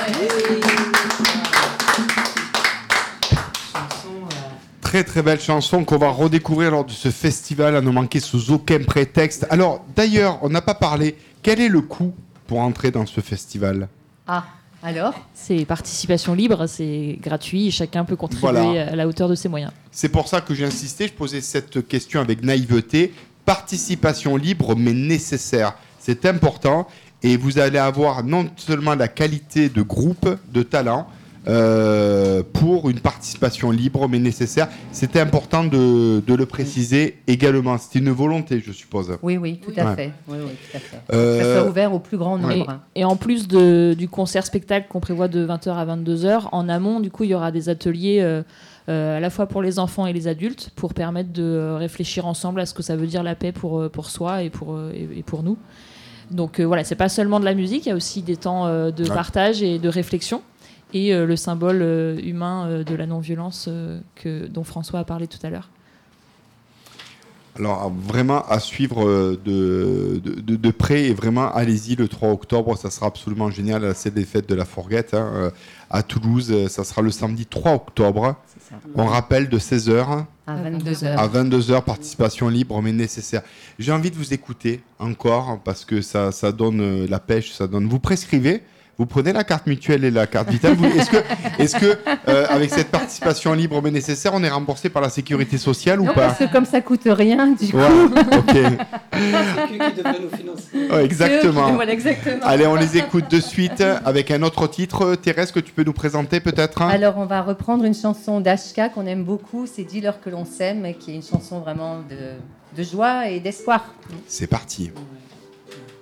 Très très belle chanson qu'on va redécouvrir lors de ce festival à ne manquer sous aucun prétexte. Alors d'ailleurs, on n'a pas parlé. Quel est le coût pour entrer dans ce festival ? Ah, alors ? C'est participation libre, c'est gratuit et chacun peut contribuer à la hauteur de ses moyens. C'est pour ça que j'ai insisté, je posais cette question avec naïveté. Participation libre mais nécessaire. C'est important et vous allez avoir non seulement la qualité de groupe, de talent, pour une participation libre mais nécessaire. C'était important de le préciser également. C'était une volonté, je suppose. Oui, tout à fait. Oui, tout à fait. Ça soit ouvert au plus grand nombre. Et en plus du concert-spectacle qu'on prévoit de 20h à 22h, en amont, du coup, il y aura des ateliers à la fois pour les enfants et les adultes pour permettre de réfléchir ensemble à ce que ça veut dire la paix pour soi et pour nous. Donc voilà, c'est pas seulement de la musique, il y a aussi des temps de partage et de réflexion. Et le symbole humain de la non-violence dont François a parlé tout à l'heure. Alors vraiment à suivre de près et vraiment allez-y le 3 octobre, ça sera absolument génial, c'est des fêtes de la Fourguette à Toulouse, ça sera le samedi 3 octobre, on rappelle de 16h à 22h. À 22h, participation libre mais nécessaire. J'ai envie de vous écouter encore parce que ça donne la pêche, ça donne. Vous prescrivez ? Vous prenez la carte mutuelle et la carte vitale. Est-ce que avec cette participation libre mais nécessaire, on est remboursé par la sécurité sociale ou pas ? Parce que comme ça coûte rien, du coup. Ok. C'est qui devrait nous financer. Ouais, exactement. Voilà, exactement. Allez, on les écoute de suite avec un autre titre. Thérèse, que tu peux nous présenter peut-être ? Alors, on va reprendre une chanson d'Ashka qu'on aime beaucoup. C'est Dis-leur que l'on s'aime, qui est une chanson vraiment de joie et d'espoir. C'est parti. Ouais.